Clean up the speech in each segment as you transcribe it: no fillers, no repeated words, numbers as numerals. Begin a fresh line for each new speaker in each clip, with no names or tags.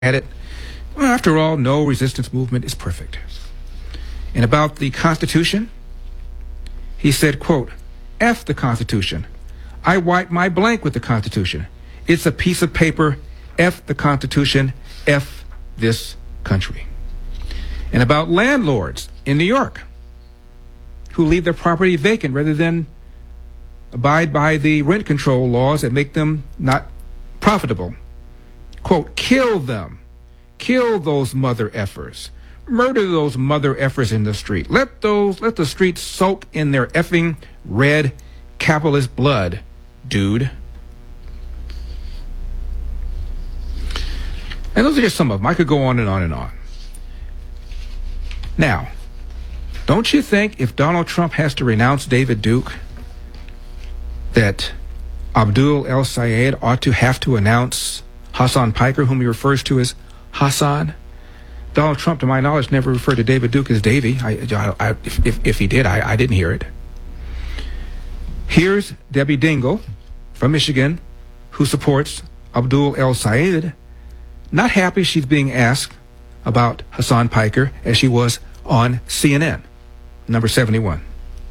it. Well, after all, no resistance movement is perfect. And about the Constitution, he said, quote, F the Constitution. I wipe my blank with the Constitution. It's a piece of paper. F the Constitution. F this country. And about landlords in New York who leave their property vacant rather than abide by the rent control laws that make them not profitable. Quote, kill them. Kill those mother effers. Murder those mother effers in the street. Let the streets soak in their effing red capitalist blood, dude. And those are just some of them. I could go on and on and on. Now, don't you think if Donald Trump has to renounce David Duke, that Abdul El-Sayed ought to have to announce Hasan Piker, whom he refers to as Hassan? Donald Trump, to my knowledge, never referred to David Duke as Davy. If he did, I didn't hear it. Here's Debbie Dingell from Michigan, who supports Abdul El-Sayed, not happy she's being asked about Hasan Piker as she was on CNN. Number 71.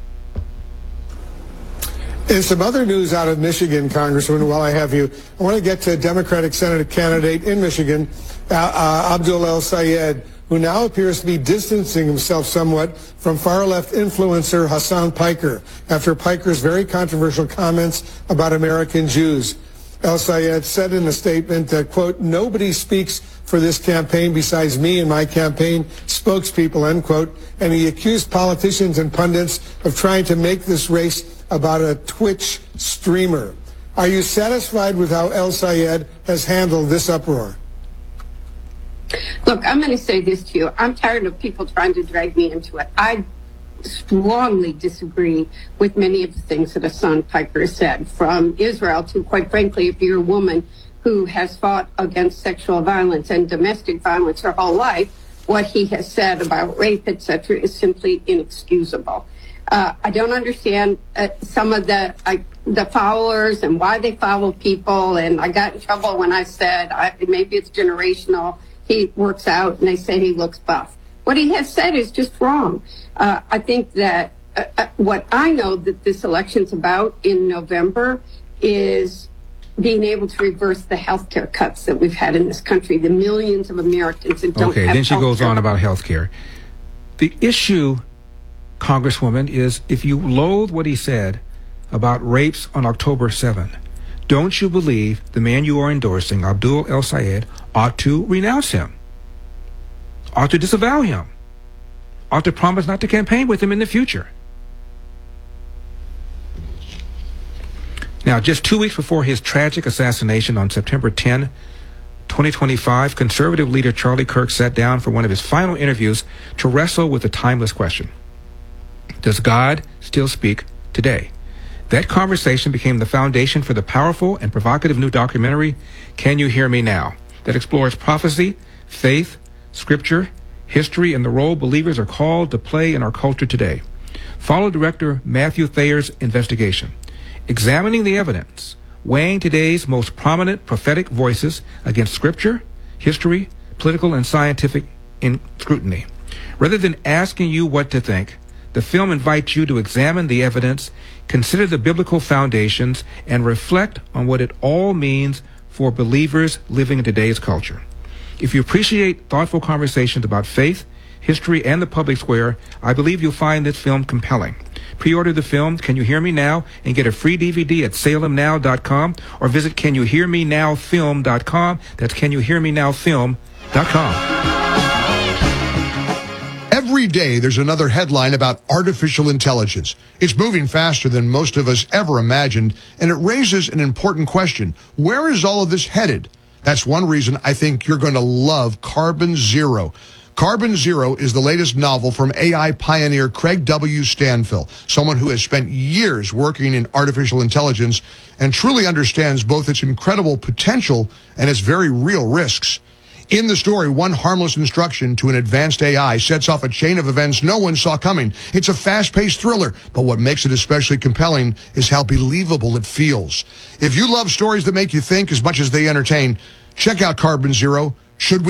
In some other news out of Michigan, Congressman, while I have you, I want to get to Democratic Senate candidate in Michigan, Abdul El-Sayed, who now appears to be distancing himself somewhat from far-left influencer Hasan Piker after Piker's very controversial comments about American Jews. El-Sayed said in a statement that, quote, nobody speaks for this campaign besides me and my campaign spokespeople, end quote, and he accused politicians and pundits of trying to make this race about a Twitch streamer. Are you satisfied with how El-Sayed has handled this uproar?
Look, I'm going to say this to you. I'm tired of people trying to drag me into it. I strongly disagree with many of the things that Hasan Piker said, from Israel to, quite frankly, if you're a woman who has fought against sexual violence and domestic violence her whole life, what he has said about rape, etc., is simply inexcusable. I don't understand some of the followers and why they follow people, and I got in trouble when I said maybe it's generational. He works out, and they say he looks buff. What he has said is just wrong. I think that what I know that this election's about in November is being able to reverse the health care cuts that we've had in this country, the millions of Americans that don't have health care.
Okay, then she goes on about health care. The issue, Congresswoman, is if you loathe what he said about rapes on October 7th, don't you believe the man you are endorsing, Abdul El-Sayed, ought to renounce him, ought to disavow him, ought to promise not to campaign with him in the future? Now, just 2 weeks before his tragic assassination on September 10, 2025, conservative leader Charlie Kirk sat down for one of his final interviews to wrestle with the timeless question: does God still speak today? That conversation became the foundation for the powerful and provocative new documentary, Can You Hear Me Now?, that explores prophecy, faith, scripture, history, and the role believers are called to play in our culture today. Follow director Matthew Thayer's investigation, examining the evidence, weighing today's most prominent prophetic voices against scripture, history, political, and scientific scrutiny. Rather than asking you what to think, the film invites you to examine the evidence, consider the biblical foundations, and reflect on what it all means for believers living in today's culture. If you appreciate thoughtful conversations about faith, history, and the public square, I believe you'll find this film compelling. Pre-order the film, Can You Hear Me Now?, and get a free DVD at salemnow.com, or visit CanYouHearMeNowFilm.com. That's CanYouHearMeNowFilm.com.
Every day there's another headline about artificial intelligence. It's moving faster than most of us ever imagined, and it raises an important question. Where is all of this headed? That's one reason I think you're going to love Carbon Zero. Carbon Zero is the latest novel from AI pioneer Craig W. Stanfill, someone who has spent years working in artificial intelligence and truly understands both its incredible potential and its very real risks. In the story, one harmless instruction to an advanced AI sets off a chain of events no one saw coming. It's a fast-paced thriller, but what makes it especially compelling is how believable it feels. If you love stories that make you think as much as they entertain, check out Carbon Zero. Should we